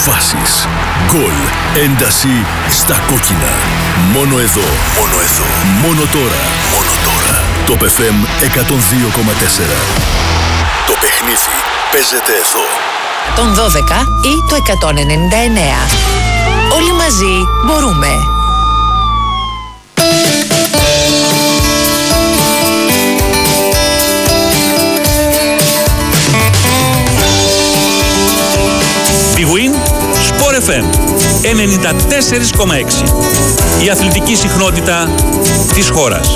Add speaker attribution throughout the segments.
Speaker 1: Φάσεις, γκολ, ένταση στα κόκκινα. Μόνο εδώ, μόνο εδώ, μόνο τώρα, μόνο τώρα. Το FM 102,4. Το παιχνίδι παίζεται εδώ.
Speaker 2: Τον 12 ή το 199. Όλοι μαζί μπορούμε.
Speaker 3: Big Win, Sport FM 94,6. Η αθλητική συχνότητα της χώρας.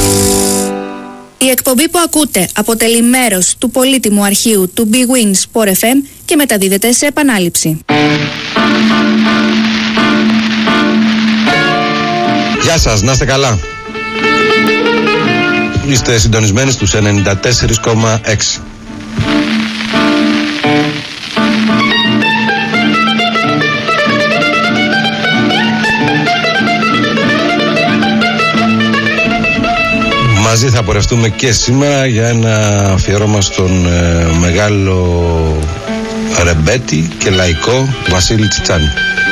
Speaker 4: Η εκπομπή που ακούτε αποτελεί μέρος του πολύτιμου αρχείου του Big Win Sport FM και μεταδίδεται σε επανάληψη.
Speaker 5: Γεια σας, να είστε καλά. Είστε συντονισμένοι στους 94,6. Μαζί θα πορευτούμε και σήμερα για ένα αφιερώμα στον μεγάλο ρεμπέτη και λαϊκό Βασίλη Τσιτσάνη.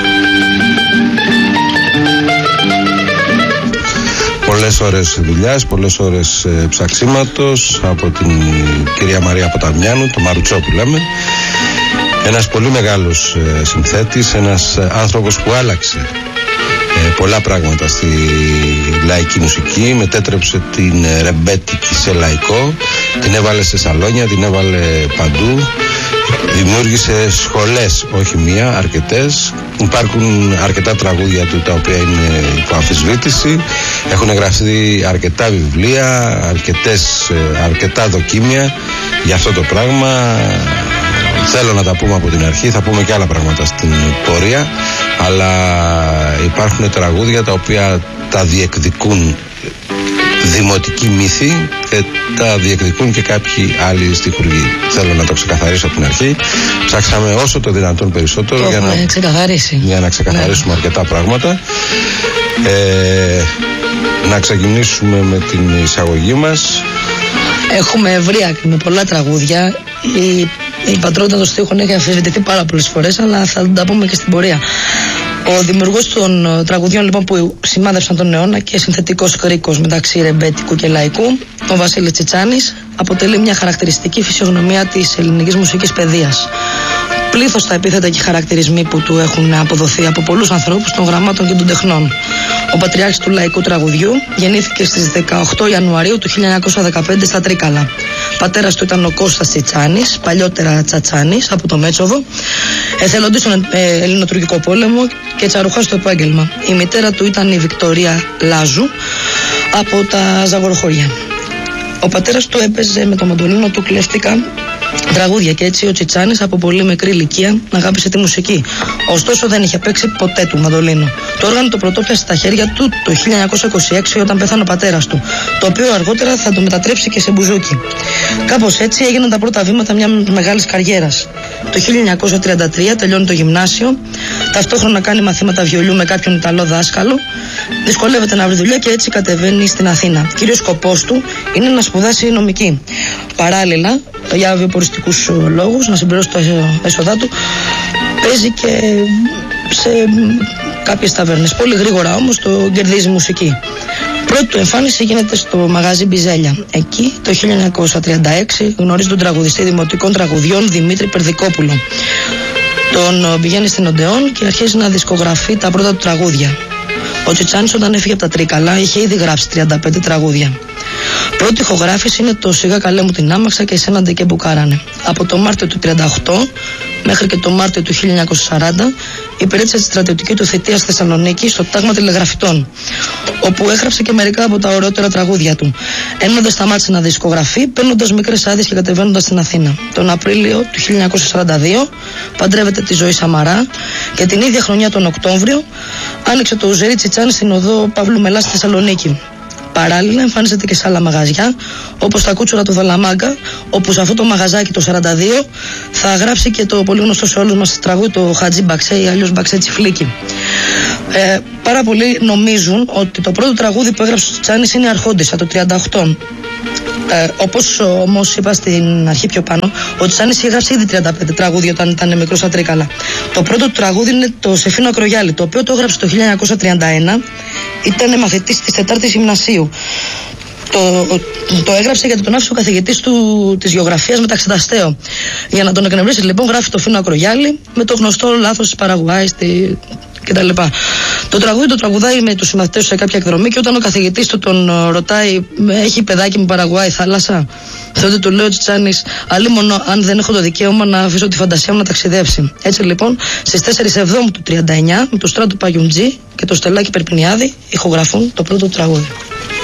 Speaker 5: Πολλές ώρες δουλειάς, πολλές ώρες ψαξίματος από την κυρία Μαρία Ποταμιάνου, το Μαρουτσό που λέμε. Ένας πολύ μεγάλος συνθέτης, ένας άνθρωπος που άλλαξε πολλά πράγματα στη λαϊκή μουσική, μετέτρεψε την ρεμπέτικη σε λαϊκό, την έβαλε σε σαλόνια, την έβαλε παντού, δημιούργησε σχολές, όχι μία, αρκετές. Υπάρχουν αρκετά τραγούδια του τα οποία είναι υπό αμφισβήτηση, έχουν γραφτεί αρκετά βιβλία, αρκετά δοκίμια για αυτό το πράγμα. Θέλω να τα πούμε από την αρχή, θα πούμε και άλλα πράγματα στην πορεία, αλλά υπάρχουν τραγούδια τα οποία τα διεκδικούν δημοτικοί μύθοι και τα διεκδικούν και κάποιοι άλλοι στιχουργοί. Θέλω να το ξεκαθαρίσω από την αρχή. Ψάξαμε όσο το δυνατόν περισσότερο για να ξεκαθαρίσουμε αρκετά πράγματα. Να ξεκινήσουμε με την εισαγωγή μας.
Speaker 6: Έχουμε ευρεία με πολλά τραγούδια. Η πατρότητα των στίχων έχει αμφισβητηθεί πάρα πολλές φορές, αλλά θα τα πούμε και στην πορεία. Ο δημιουργός των τραγουδιών λοιπόν που σημάδευσαν τον αιώνα και συνθετικός κρίκος μεταξύ ρεμπέτικου και λαϊκού, ο Βασίλης Τσιτσάνης, αποτελεί μια χαρακτηριστική φυσιογνωμία της ελληνικής μουσικής παιδείας. Πλήθος τα επίθετα και οι χαρακτηρισμοί που του έχουν αποδοθεί από πολλούς ανθρώπους των γραμμάτων και των τεχνών. Ο πατριάρχης του λαϊκού τραγουδιού γεννήθηκε στις 18 Ιανουαρίου του 1915 στα Τρίκαλα. Πατέρας του ήταν ο Κώστας Τσιτσάνης, παλιότερα Τσατσάνης, από το Μέτσοβο, εθελοντής στον Ελληνοτουρκικό πόλεμο και τσαρουχάς στο επάγγελμα. Η μητέρα του ήταν η Βικτωρία Λάζου, από τα Ζαγοροχώρια. Ο πατέρας του έπαιζε με το μαντολίνο του κλέφτικα τραγούδια και έτσι ο Τσιτσάνης από πολύ μικρή ηλικία αγάπησε τη μουσική. Ωστόσο δεν είχε παίξει ποτέ του μαντολίνο. Το όργανο το πρωτόπιασε στα χέρια του το 1926 όταν πέθανε ο πατέρας του, το οποίο αργότερα θα το μετατρέψει και σε μπουζούκι. Κάπως έτσι έγιναν τα πρώτα βήματα μια μεγάλης καριέρας. Το 1933 τελειώνει το γυμνάσιο, ταυτόχρονα κάνει μαθήματα βιολιού με κάποιον Ιταλό δάσκαλο, δυσκολεύεται να βρει δουλειά και έτσι κατεβαίνει στην Αθήνα. Κύριος σκοπός του είναι να σπουδάσει νομική. Παράλληλα, για βιοποριστικούς λόγους, να συμπληρώσει το έσοδά του, παίζει και σε κάποιες ταβέρνες. Πολύ γρήγορα όμως το κερδίζει μουσική. Πρώτη του εμφάνιση γίνεται στο μαγαζί Μπιζέλια. Εκεί το 1936 γνωρίζει τον τραγουδιστή δημοτικών τραγουδιών Δημήτρη Περδικόπουλο. Τον πηγαίνει στην Οντεόν και αρχίζει να δισκογραφεί τα πρώτα του τραγούδια. Ο Τσιτσάνης όταν έφυγε από τα Τρίκαλα είχε ήδη γράψει 35 τραγούδια. Πρώτη ηχογράφηση είναι το «Σιγά καλέ μου την άμαξα» και «Εσέναντε και μπουκάρανε». Από το Μάρτιο του 1938 μέχρι και το Μάρτιο του 1940 υπηρέτησε τη στρατιωτική του θητεία στη Θεσσαλονίκη στο τάγμα τηλεγραφητών, όπου έγραψε και μερικά από τα ωραιότερα τραγούδια του. Ενώ δεν σταμάτησε να δισκογραφεί, παίρνοντας μικρές άδειες και κατεβαίνοντας στην Αθήνα. Τον Απρίλιο του 1942 παντρεύεται τη Ζωή Σαμαρά και την ίδια χρονιά τον Οκτώβριο άνοιξε το Ουζερί Τσιτσάνη στην οδό Παύλου Μελά στη Θεσσαλονίκη. Παράλληλα εμφανίζεται και σε άλλα μαγαζιά, όπως τα Κούτσουρα του Δαλαμάγκα, όπου σε αυτό το μαγαζάκι το 42 θα γράψει και το πολύ γνωστό σε όλους μας τραγούδι, το Χατζή Μπαξέ ή αλλιώς Μπαξέ Τσιφλίκι. Πάρα πολλοί νομίζουν ότι το πρώτο τραγούδι που έγραψε ο Τσιτσάνης είναι η Αρχόντισσα το 38. Όπως όμως είπα στην αρχή πιο πάνω, ο Τσάνης είχε γράψει ήδη 35 τραγούδια όταν ήταν μικρός στα Τρίκαλα. Το πρώτο του τραγούδι είναι το Σεφίνο Ακρογιάλη, το οποίο το έγραψε το 1931. Ήταν μαθητής της 4ης Γυμνασίου. Το έγραψε γιατί τον άφησε ο καθηγητής του της γεωγραφίας μεταξεταστέο. Για να τον εκνευρίσει, λοιπόν, γράφει το Φίνο Ακρογιάλη με το γνωστό λάθος της Παραγουάης κτλ. Το τραγούδι το τραγουδάει με τους συμμαθητές του σε κάποια εκδρομή και όταν ο καθηγητής του τον ρωτάει, έχει παιδάκι με Παραγουάη θάλασσα, τότε του λέει ο Τσιτσάνης, αλίμονο αν δεν έχω το δικαίωμα να αφήσω τη φαντασία μου να ταξιδέψει. Έτσι λοιπόν, στις 4 Σεπτεμβρίου του 1939, με το Στράτο Παγιουντζή και το Στελάκι Περπινιάδη ηχογραφούν το πρώτο τραγούδι.